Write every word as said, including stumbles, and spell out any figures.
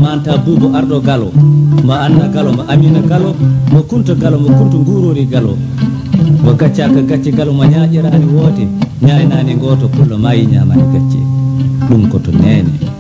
Anta Boubou arɗo Galo mo Anna Galo mo Amina Galo mo Kunta Galo mo Kunta Ngurori Galo mo gaccaka gacce Galo mo ñaaƴirani woote ñaynani goto pullo mayi ñamani gacce ɗum koto nene